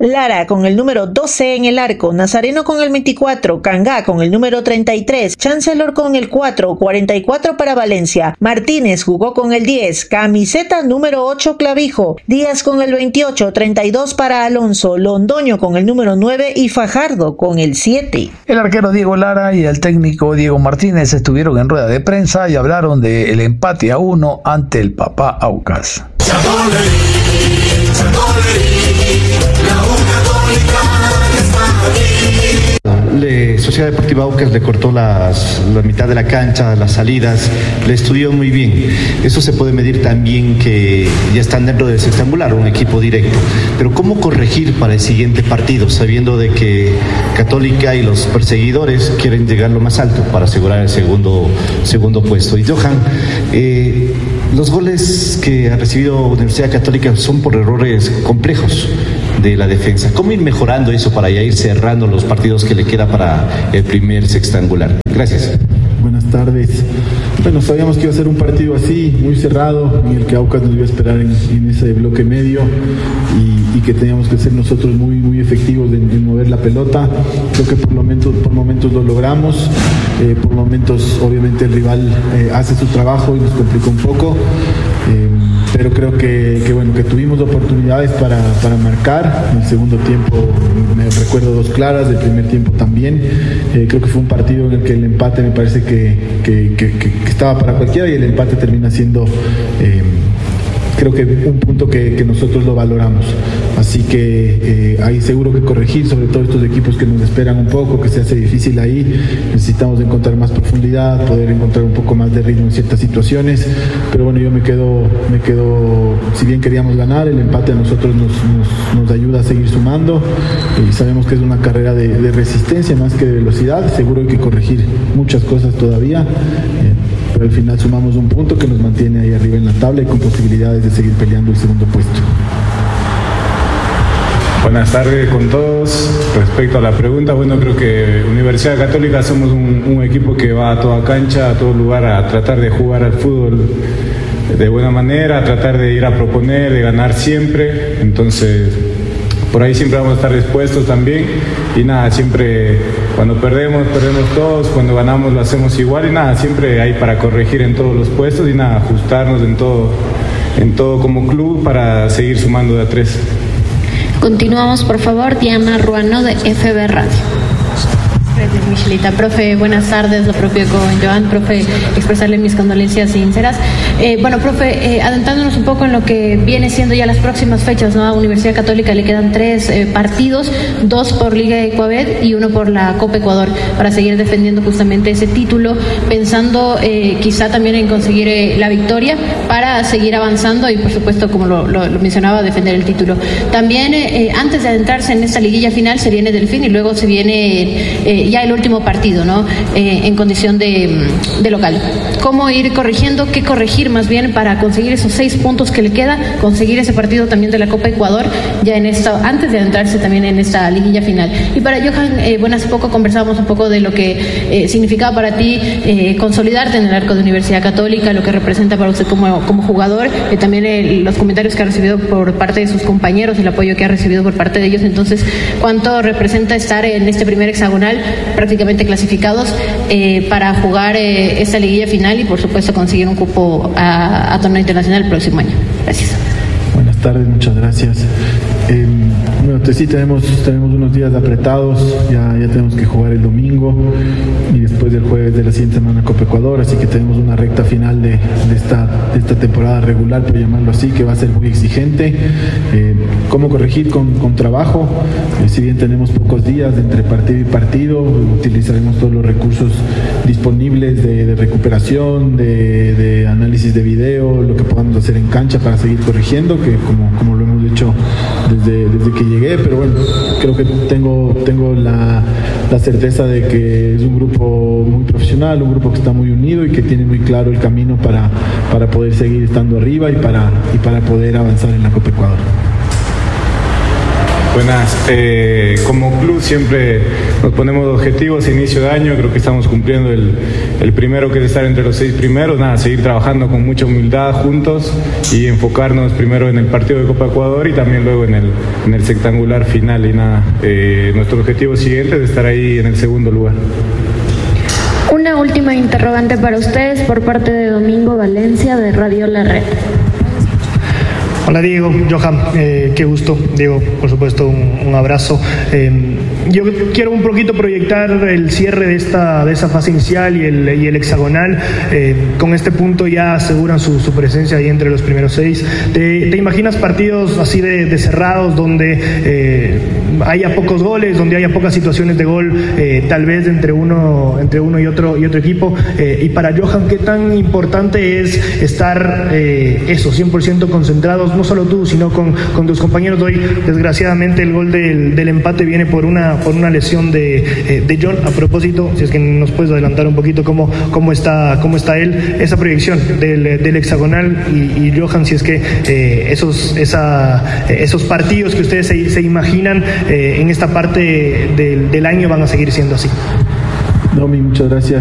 Lara con el número 12 en el arco, Nazareno con el 24, Cangá con el número 33, Chancellor con el 4, 44 para Valencia, Martínez jugó con el 10, camiseta número 8 Clavijo, Díaz con el 28, 32 para Alonso, Londoño con el número 9 y Fajardo con el 7. El arquero Diego Lara y el técnico Diego Martínez estuvieron en rueda de prensa y hablaron del empate a 1 ante el Papá Aucas. Sociedad Deportiva Aucas le cortó la mitad de la cancha, las salidas, le estudió muy bien. Eso se puede medir también que ya están dentro del sextangular, un equipo directo. Pero ¿cómo corregir para el siguiente partido, sabiendo de que Católica y los perseguidores quieren llegar lo más alto para asegurar el segundo puesto? Y Johan, los goles que ha recibido Universidad Católica son por errores complejos de la defensa. ¿Cómo ir mejorando eso para ya ir cerrando los partidos que le queda para el primer sextangular? Gracias. Buenas tardes. Bueno, sabíamos que iba a ser un partido así, muy cerrado, en el que Aucas nos iba a esperar en ese bloque medio y que teníamos que ser nosotros muy efectivos en mover la pelota. Creo que por momentos lo logramos, por momentos obviamente el rival hace su trabajo y nos complicó un poco. Pero creo que tuvimos oportunidades para marcar. En el segundo tiempo me recuerdo dos claras, del primer tiempo también. Creo que fue un partido en el que el empate me parece que estaba para cualquiera y el empate termina siendo creo que un punto que nosotros lo valoramos. Así que hay seguro que corregir, sobre todo estos equipos que nos esperan un poco, que se hace difícil ahí. Necesitamos encontrar más profundidad, poder encontrar un poco más de ritmo en ciertas situaciones. Pero bueno, yo me quedo, si bien queríamos ganar, el empate a nosotros nos ayuda a seguir sumando. Y sabemos que es una carrera de resistencia más que de velocidad. Seguro hay que corregir muchas cosas todavía. Pero al final sumamos un punto que nos mantiene ahí arriba en la tabla y con posibilidades de seguir peleando el segundo puesto. Buenas tardes con todos. Respecto a la pregunta, bueno, creo que Universidad Católica somos un equipo que va a toda cancha, a todo lugar a tratar de jugar al fútbol de buena manera, a tratar de ir a proponer, de ganar siempre. Entonces, por ahí siempre vamos a estar dispuestos también. Y nada, siempre cuando perdemos todos, cuando ganamos lo hacemos igual y nada, siempre hay para corregir en todos los puestos y nada, ajustarnos en todo como club para seguir sumando de a 3. Continuamos, por favor, Diana Ruano de FB Radio. Gracias, Michelita. Profe, buenas tardes, lo propio con Joan. Profe, expresarle mis condolencias sinceras. Bueno, profe, adentrándonos un poco en lo que viene siendo ya las próximas fechas, ¿no? A Universidad Católica le quedan 3 partidos, 2 por Liga Ecuavet y 1 por la Copa Ecuador, para seguir defendiendo justamente ese título, pensando quizá también en conseguir la victoria para seguir avanzando y, por supuesto, como lo mencionaba, defender el título. También, antes de adentrarse en esta liguilla final, se viene Delfín y luego se viene ya el último partido, ¿no? En condición de local. ¿Cómo ir corrigiendo? ¿Qué corregir más bien para conseguir esos 6 puntos que le queda? Conseguir ese partido también de la Copa Ecuador ya antes de adentrarse también en esta liguilla final. Y para Johan, bueno, hace poco conversábamos un poco de lo que significaba para ti consolidarte en el arco de Universidad Católica, lo que representa para usted como jugador, también los comentarios que ha recibido por parte de sus compañeros, el apoyo que ha recibido por parte de ellos. Entonces, ¿cuánto representa estar en este primer hexagonal, prácticamente clasificados, para jugar esta liguilla final y, por supuesto, conseguir un cupo a torneo internacional el próximo año? Gracias. Buenas tardes, muchas gracias. Bueno, sí, tenemos unos días apretados, ya tenemos que jugar el domingo y después del jueves de la siguiente semana Copa Ecuador, así que tenemos una recta final de esta temporada regular, por llamarlo así, que va a ser muy exigente. ¿Cómo corregir? Con trabajo. Si bien tenemos pocos días entre partido y partido, utilizaremos todos los recursos disponibles de recuperación, de análisis de video, lo que podamos hacer en cancha para seguir corrigiendo, que como lo hemos hecho desde que llegué, pero bueno, creo que tengo la certeza de que es un grupo muy profesional, un grupo que está muy unido y que tiene muy claro el camino para poder seguir estando arriba y para poder avanzar en la Copa Ecuador. Buenas. Como club siempre nos ponemos objetivos a inicio de año, creo que estamos cumpliendo el primero, que es estar entre los 6 primeros. Seguir trabajando con mucha humildad juntos y enfocarnos primero en el partido de Copa Ecuador y también luego en el sectangular final. Nuestro objetivo siguiente es estar ahí en el segundo lugar. Una última interrogante para ustedes por parte de Domingo Valencia de Radio La Red. Hola Diego, Johan, qué gusto. Diego, por supuesto, un abrazo. Yo quiero un poquito proyectar el cierre de esa fase inicial y el hexagonal. Con este punto ya aseguran su presencia ahí entre los primeros 6. ¿Te imaginas partidos así de cerrados donde haya pocos goles, donde haya pocas situaciones de gol, tal vez entre uno y otro equipo? Y para Johan, ¿qué tan importante es estar 100% concentrados? No solo tú, sino con tus compañeros. Hoy, desgraciadamente, el gol del empate viene por una lesión de John. A propósito, si es que nos puedes adelantar un poquito cómo está él, esa proyección del hexagonal y Johan, si es que esos partidos que ustedes se imaginan en esta parte del año van a seguir siendo así. Domi, muchas gracias.